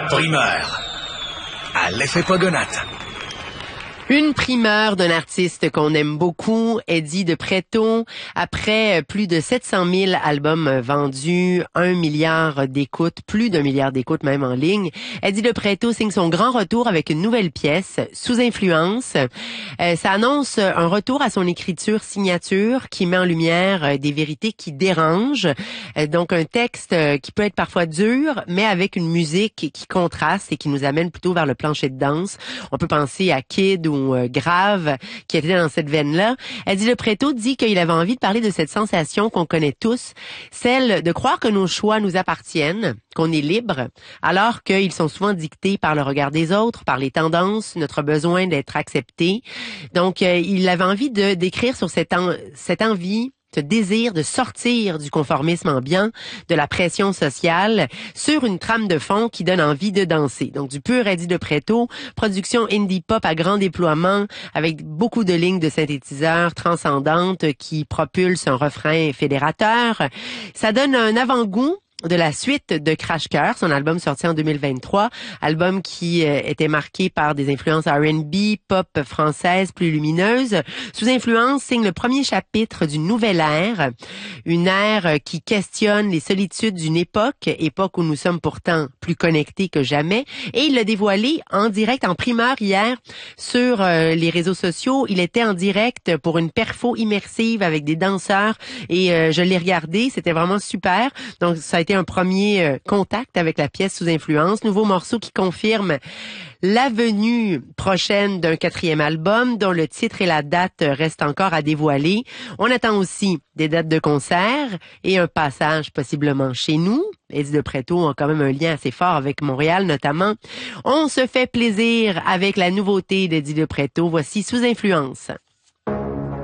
Primeur à l'effet Pogonate. Une primeur d'un artiste qu'on aime beaucoup, Eddie de Pretto. Après plus de 700 000 albums vendus, 1 milliard d'écoutes, plus d'1 milliard d'écoutes même en ligne, Eddie de Pretto signe son grand retour avec une nouvelle pièce, Sous influence. Ça annonce un retour à son écriture signature qui met en lumière des vérités qui dérangent. Donc un texte qui peut être parfois dur, mais avec une musique qui contraste et qui nous amène plutôt vers le plancher de danse. On peut penser à Kid ou Grave, qui était dans cette veine-là. Eddie de Pretto dit qu'il avait envie de parler de cette sensation qu'on connaît tous, celle de croire que nos choix nous appartiennent, qu'on est libre, alors qu'ils sont souvent dictés par le regard des autres, par les tendances, notre besoin d'être accepté. Donc, il avait envie de d'écrire sur cette envie, ce désir de sortir du conformisme ambiant, de la pression sociale, sur une trame de fond qui donne envie de danser. Donc du pur Eddie de Pretto, production indie pop à grand déploiement, avec beaucoup de lignes de synthétiseurs transcendantes qui propulsent un refrain fédérateur. Ça donne un avant-goût de la suite de Crash Cœur, son album sorti en 2023, album qui était marqué par des influences R&B, pop française plus lumineuse. Sous influence signe le premier chapitre d'une nouvelle ère, une ère qui questionne les solitudes d'une époque où nous sommes pourtant plus connectés que jamais, et il l'a dévoilé en direct, en primeur hier sur les réseaux sociaux. Il était en direct pour une perfo immersive avec des danseurs et je l'ai regardé, c'était vraiment super. Donc ça a été un premier contact avec la pièce Sous influence. Nouveau morceau qui confirme la venue prochaine d'un 4e album dont le titre et la date restent encore à dévoiler. On attend aussi des dates de concert et un passage possiblement chez nous. Eddie de Pretto a quand même un lien assez fort avec Montréal notamment. On se fait plaisir avec la nouveauté d'Eddie de Pretto. Voici Sous influence.